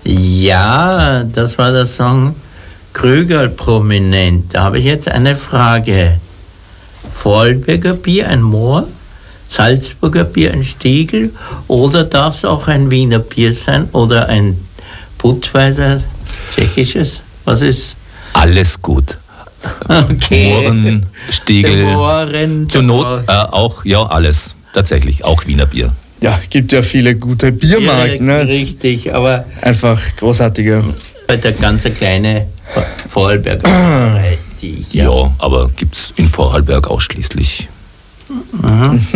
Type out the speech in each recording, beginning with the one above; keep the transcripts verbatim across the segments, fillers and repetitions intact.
Ja, das war der Song Krügerl prominent. Da habe ich jetzt eine Frage. Vorarlberger Bier, ein Moor? Salzburger Bier, ein Stiegl? Oder darf es auch ein Wiener Bier sein? Oder ein Budweiser, tschechisches? Was ist? Alles gut. Okay. Mohren, Stiegl, Mohren, zur Not äh, auch, ja, alles. Tatsächlich, auch Wiener Bier. Ja, gibt ja viele gute Biermarken. Ja, Ne? richtig, aber Einfach großartige. der ganze kleine Vorarlberger Brauerei, die ich Ja, ja, aber gibt es in Vorarlberg ausschließlich. Mhm.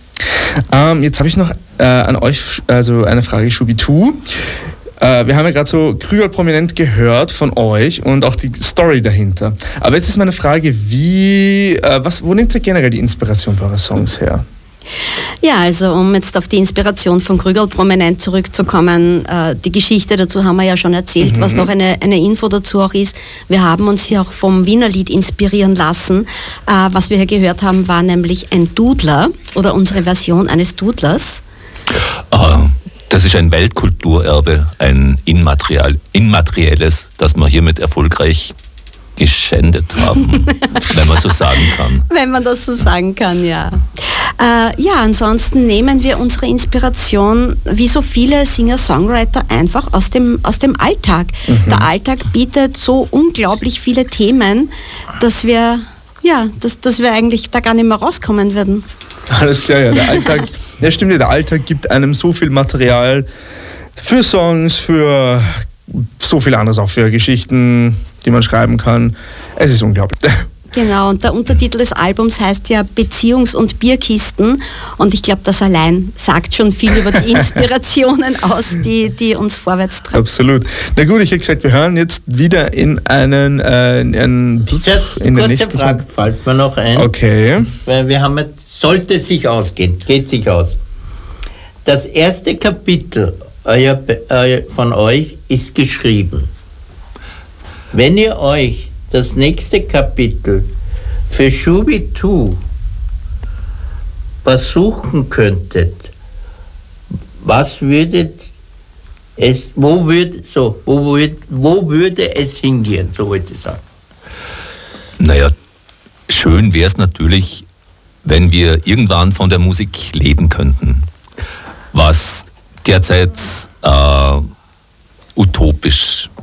Ähm, jetzt habe ich noch äh, an euch also eine Frage, Schubitu. Äh, wir haben ja gerade so Krügerl prominent gehört von euch und auch die Story dahinter. Aber jetzt ist meine Frage, wie, äh, was, wo nehmt ihr generell die Inspiration für eure Songs her? Ja, also um jetzt auf die Inspiration von Krügerl prominent zurückzukommen, äh, die Geschichte dazu haben wir ja schon erzählt, mhm. was noch eine, eine Info dazu auch ist. Wir haben uns hier auch vom Wiener Lied inspirieren lassen. Äh, was wir hier gehört haben, war nämlich ein Dudler oder unsere Version eines Dudlers. Uh, das ist ein Weltkulturerbe, ein immaterial, immaterielles, das wir hiermit erfolgreich geschändet haben, wenn man so sagen kann. Wenn man das so sagen kann, ja. Äh, ja, ansonsten nehmen wir unsere Inspiration, wie so viele Singer-Songwriter, einfach aus dem, aus dem Alltag. Mhm. Der Alltag bietet so unglaublich viele Themen, dass wir, ja, dass, dass wir eigentlich da gar nicht mehr rauskommen würden. Alles klar, ja, der Alltag, ja stimmt ja, der Alltag gibt einem so viel Material für Songs, für so viel anderes, auch für Geschichten, die man schreiben kann. Es ist unglaublich. Genau, und der Untertitel des Albums heißt ja Beziehungs- und Bierkisten und ich glaube, das allein sagt schon viel über die Inspirationen aus, die, die uns vorwärts treiben. Absolut. Na gut, ich hätte gesagt, wir hören jetzt wieder in einen... Äh, in einen Jetzt in kurze nächsten Frage Song. fällt mir noch ein. Okay. Weil wir haben jetzt, sollte es sich ausgehen, geht sich aus. Das erste Kapitel euer, euer, von euch ist geschrieben. Wenn ihr euch das nächste Kapitel für Schubitu was suchen könntet, was würdet es, wo würde, so, wo würd, wo würde es hingehen, so wollte ich sagen. Naja, schön wäre es natürlich, wenn wir irgendwann von der Musik leben könnten, was derzeit äh, utopisch